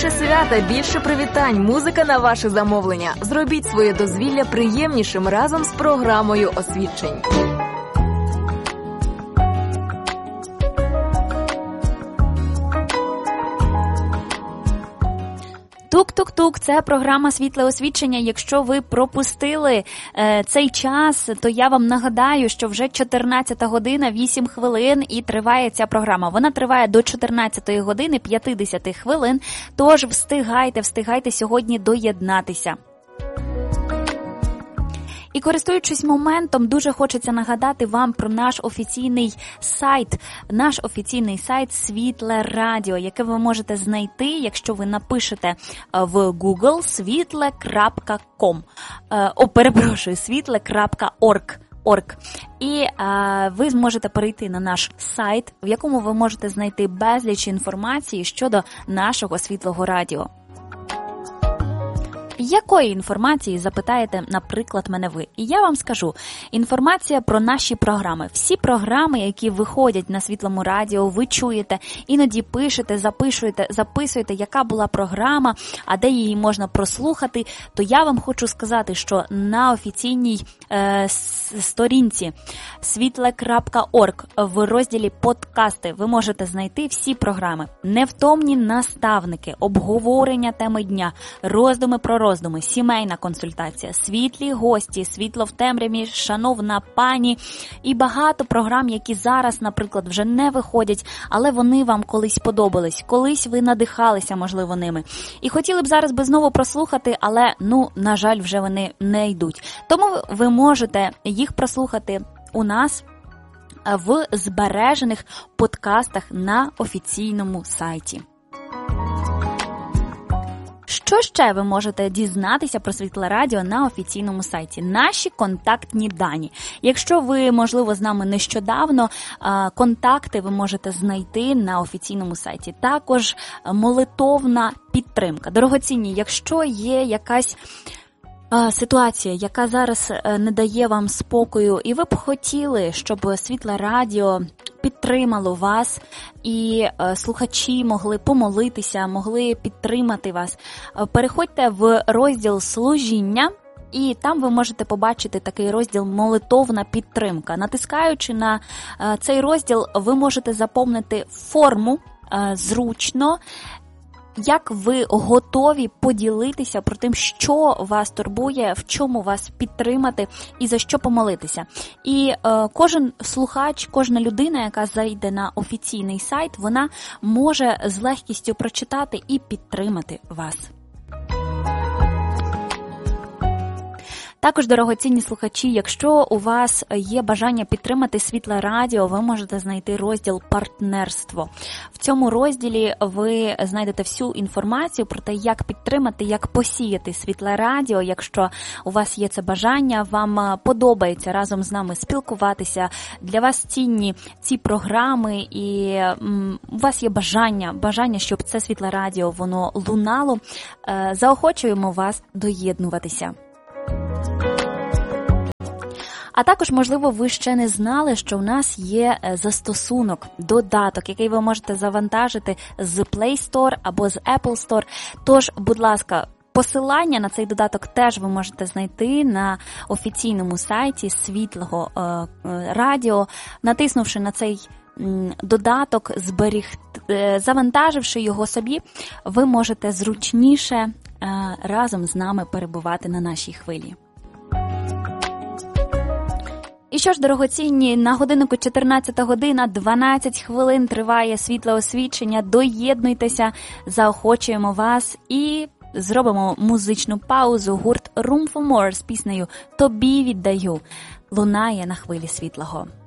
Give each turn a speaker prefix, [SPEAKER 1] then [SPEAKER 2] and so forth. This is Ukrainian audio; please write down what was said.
[SPEAKER 1] Більше свята, більше привітань, музика на ваше замовлення. Зробіть своє дозвілля приємнішим разом з програмою освідчень.
[SPEAKER 2] Тук-тук-тук, це програма «Світле освічення». Якщо ви пропустили цей час, то я вам нагадаю, що вже 14 година, 8 хвилин і триває ця програма. Вона триває до 14 години, 50 хвилин, тож встигайте сьогодні доєднатися. І користуючись моментом, дуже хочеться нагадати вам про наш офіційний сайт «Світле Радіо», яке ви можете знайти, якщо ви напишете в Google світле.com. світле.org. І ви зможете перейти на наш сайт, в якому ви можете знайти безліч інформації щодо нашого Світлого Радіо. Якої інформації, запитаєте, наприклад, мене ви? І я вам скажу. Інформація про наші програми. Всі програми, які виходять на Світлому Радіо, ви чуєте, іноді пишете, записуєте, яка була програма, а де її можна прослухати, то я вам хочу сказати, що на офіційній сторінці світле.org в розділі «Подкасти» ви можете знайти всі програми. Невтомні наставники, обговорення теми дня, роздуми про роздуми, сімейна консультація, світлі гості, світло в темряві, шановна пані і багато програм, які зараз, наприклад, вже не виходять, але вони вам колись подобались, колись ви надихалися, можливо, ними. І хотіли б зараз знову прослухати, але, на жаль, вже вони не йдуть. Тому ви можете їх прослухати у нас в збережених подкастах на офіційному сайті. Що ще ви можете дізнатися про Світле Радіо на офіційному сайті? Наші контактні дані. Якщо ви, можливо, з нами нещодавно, контакти ви можете знайти на офіційному сайті. Також молитовна підтримка. Дорогоцінні, якщо є якась ситуація, яка зараз не дає вам спокою, і ви б хотіли, щоб Світле Радіо підтримало вас, і слухачі могли помолитися, могли підтримати вас, переходьте в розділ «Служіння», і там ви можете побачити такий розділ «Молитовна підтримка». Натискаючи на цей розділ, ви можете заповнити форму зручно, як ви готові поділитися про тим, що вас турбує, в чому вас підтримати і за що помолитися. І кожен слухач, кожна людина, яка зайде на офіційний сайт, вона може з легкістю прочитати і підтримати вас. Також, дорогоцінні слухачі, якщо у вас є бажання підтримати Світле Радіо, ви можете знайти розділ «Партнерство». В цьому розділі ви знайдете всю інформацію про те, як підтримати, як посіяти Світле Радіо. Якщо у вас є це бажання, вам подобається разом з нами спілкуватися, для вас цінні ці програми, і у вас є бажання, щоб це Світле Радіо, воно лунало, заохочуємо вас доєднуватися. А також, можливо, ви ще не знали, що в нас є застосунок, додаток, який ви можете завантажити з Play Store або з Apple Store. Тож, будь ласка, посилання на цей додаток теж ви можете знайти на офіційному сайті Світлого Радіо, натиснувши на цей додаток, завантаживши його собі, ви можете зручніше разом з нами перебувати на нашій хвилі. І що ж, дорогоцінні, на годиннику 14 година, 12 хвилин триває Світле освічення. Доєднуйтеся, заохочуємо вас і зробимо музичну паузу. Гурт Room for More з піснею «Тобі віддаю» лунає на хвилі Світлого.